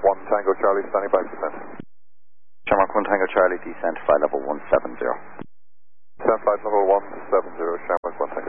1 Tango Charlie, standing by for descent. Shamrock 1 Tango Charlie, descent, flight level 170. Descent flight level 170, Shamrock 1 Tango.